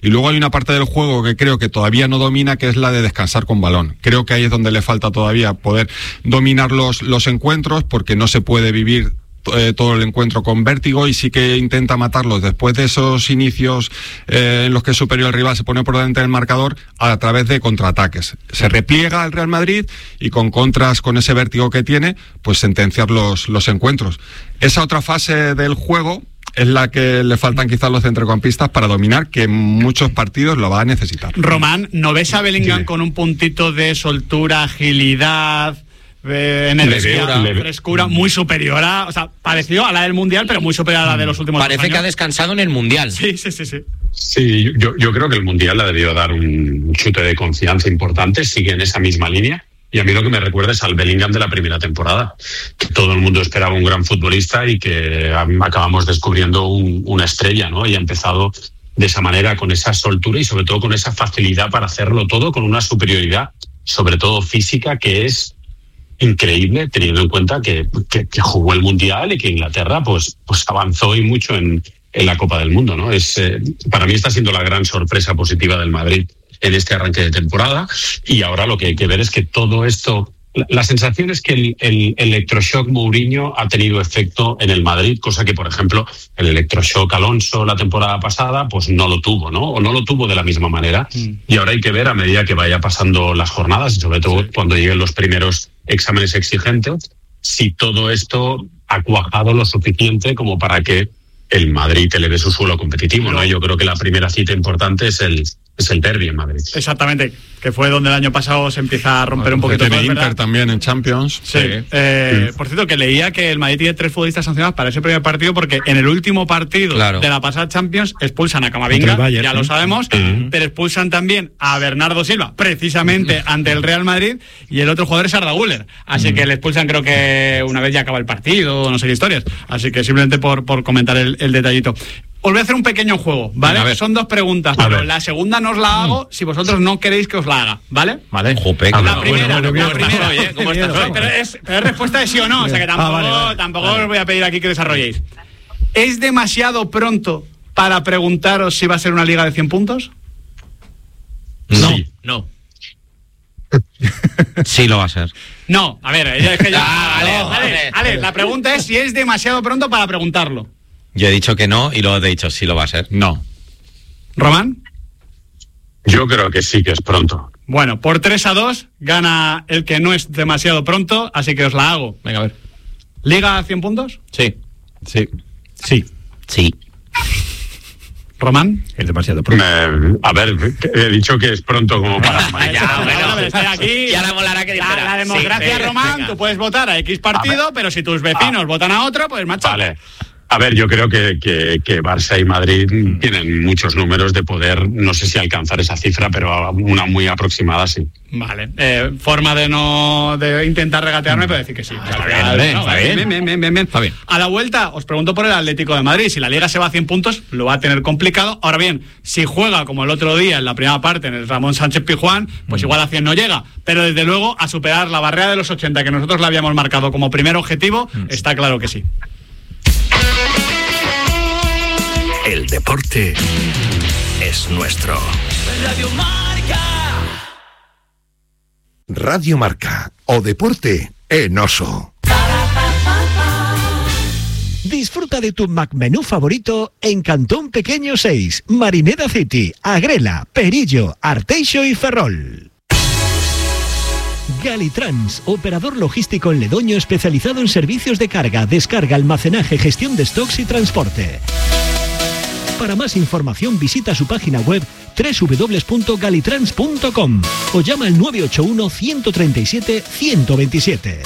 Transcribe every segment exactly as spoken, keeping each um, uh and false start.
Y luego hay una parte del juego que creo que todavía no domina, que es la de descansar con balón. Creo que ahí es donde le falta todavía poder dominar los, los encuentros, porque no se puede vivir Eh, todo el encuentro con vértigo, y sí que intenta matarlos después de esos inicios eh, en los que es superior el rival, se pone por delante del marcador a través de contraataques. Se repliega al Real Madrid y con contras, con ese vértigo que tiene, pues sentenciar los, los encuentros. Esa otra fase del juego es la que le faltan quizás los centrocampistas para dominar, que en muchos partidos lo va a necesitar. Román, ¿no ves a Bellingham sí. con un puntito de soltura, agilidad, Eh, energía, leve, frescura, muy superior a, o sea, parecido a la del Mundial, pero muy superior a la de los últimos Parece años? que ha descansado en el Mundial. Sí, sí, sí, sí. Sí, yo, yo creo que el Mundial le ha debido dar un chute de confianza importante, sigue en esa misma línea, y a mí lo que me recuerda es al Bellingham de la primera temporada, que todo el mundo esperaba un gran futbolista y que acabamos descubriendo un, una estrella, ¿no? Y ha empezado de esa manera, con esa soltura y sobre todo con esa facilidad para hacerlo todo, con una superioridad, sobre todo física, que es increíble, teniendo en cuenta que, que, que jugó el Mundial y que Inglaterra pues, pues avanzó y mucho en, en la Copa del Mundo, ¿no? Es, eh, para mí está siendo la gran sorpresa positiva del Madrid en este arranque de temporada, y ahora lo que hay que ver es que todo esto, la, la sensación es que el, el electroshock Mourinho ha tenido efecto en el Madrid, cosa que, por ejemplo, el electroshock Alonso la temporada pasada pues no lo tuvo, ¿no? O no lo tuvo de la misma manera, mm. y ahora hay que ver a medida que vaya pasando las jornadas, y sobre todo sí. cuando lleguen los primeros exámenes exigentes, si todo esto ha cuajado lo suficiente como para que el Madrid eleve su suelo competitivo, ¿no? Yo creo que la primera cita importante es el es el derbi en Madrid. Exactamente, que fue donde el año pasado se empieza a romper bueno, un poquito. Tiene todo, Inter ¿verdad? También en Champions. Sí. sí. Eh, sí. Por cierto, que leía que el Madrid tiene tres futbolistas sancionados para ese primer partido, porque en el último partido claro. de la pasada Champions expulsan a Camavinga, Bayern, ya ¿sí? lo sabemos, uh-huh. pero expulsan también a Bernardo Silva, precisamente uh-huh. ante el Real Madrid, y el otro jugador es Arda Güler. Así uh-huh. que le expulsan, creo que una vez ya acaba el partido, no sé qué historias. Así que simplemente por, por comentar el, el detallito. Os voy a hacer un pequeño juego, ¿vale? Venga, son dos preguntas, pero la segunda no os la hago si vosotros no queréis que os la haga, ¿vale? Vale. Jope, la no, primera, bueno, bueno, la primera. Oye, ¿cómo estás hoy? Pero es, pero es respuesta de sí o no, o sea que tampoco, ah, vale, vale, tampoco vale. os voy a pedir aquí que desarrolléis. ¿Es demasiado pronto para preguntaros si va a ser una liga de cien puntos? No, sí. no. Sí lo va a ser. No, a ver, es que ya... Ah, vale, no, vale, vale, vale, la pregunta es si es demasiado pronto para preguntarlo. Yo he dicho que no y luego te he dicho sí lo va a ser. No. ¿Román? Yo creo que sí que es pronto. Bueno, por tres a dos gana el que no es demasiado pronto, así que os la hago. Venga, a ver. ¿Liga a cien puntos? Sí. Sí. Sí. Sí. ¿Román? Es demasiado pronto. Eh, a ver, he dicho que es pronto como para... ya, bueno, estoy aquí. Ya la molará que la, la democracia, sí, Román, venga. Tú puedes votar a X partido, a pero si tus vecinos a... votan a otro, pues macho. Vale. A ver, yo creo que, que, que Barça y Madrid tienen muchos números de poder, no sé si alcanzar esa cifra, pero una muy aproximada sí. Vale, eh, forma de no de intentar regatearme, pero decir que sí. Está bien, está bien, está bien. Bien, bien, bien, bien, bien. Está bien. A la vuelta os pregunto por el Atlético de Madrid, si la Liga se va a cien puntos, lo va a tener complicado. Ahora bien, si juega como el otro día en la primera parte en el Ramón Sánchez Pizjuán, pues igual a cien no llega, pero desde luego a superar la barrera de los ochenta que nosotros la habíamos marcado como primer objetivo, está claro que sí. El deporte es nuestro. Radio Marca. Radio Marca, o deporte en oso. Disfruta de tu McMenú favorito en Cantón Pequeño seis, Marineda City, Agrela, Perillo, Arteixo y Ferrol. Galitrans, operador logístico en Ledoño especializado en servicios de carga, descarga, almacenaje, gestión de stocks y transporte. Para más información visita su página web doble u doble u doble u punto galitrans punto com o llama al nueve ocho uno, uno tres siete, uno dos siete.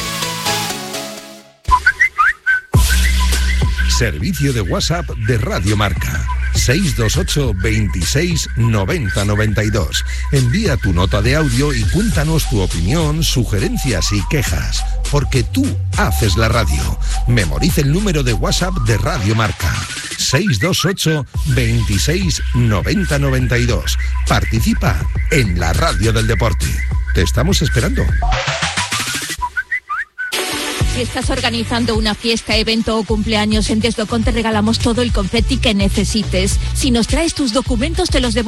Servicio de WhatsApp de Radio Marca. seis dos ocho, veintiséis, noventa, noventa y dos. Envía tu nota de audio y cuéntanos tu opinión, sugerencias y quejas. Porque tú haces la radio. Memoriza el número de WhatsApp de Radio Marca. seis dos ocho, veintiséis, noventa, noventa y dos. Participa en la radio del deporte. Te estamos esperando. Si estás organizando una fiesta, evento o cumpleaños, en Desdocon te regalamos todo el confeti que necesites. Si nos traes tus documentos, te los devolvemos.